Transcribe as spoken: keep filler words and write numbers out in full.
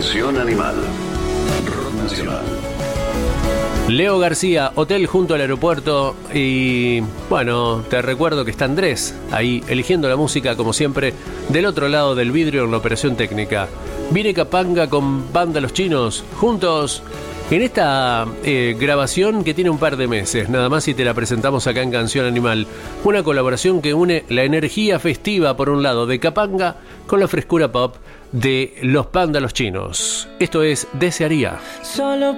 Canción Animal. Rock Nacional. Leo García, hotel junto al aeropuerto. Y bueno, te recuerdo que está Andrés ahí eligiendo la música como siempre del otro lado del vidrio en la operación técnica. Viene Capanga con Banda Los Chinos juntos en esta eh, grabación que tiene un par de meses nada más, y te la presentamos acá en Canción Animal. Una colaboración que une la energía festiva por un lado de Capanga con la frescura pop de los Banda Los Chinos. Esto es Desearía. Solo